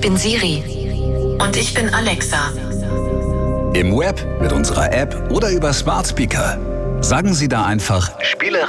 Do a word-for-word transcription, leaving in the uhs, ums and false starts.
bin Siri. Und ich bin Alexa. Im Web, mit unserer App oder über Smart Speaker. Sagen Sie da einfach Spiele